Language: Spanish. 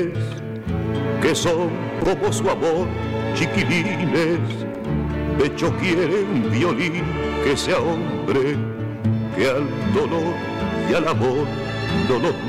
que son como su amor, chiquilines. Pecho quiere un violín que sea hombre, que al dolor y al amor no los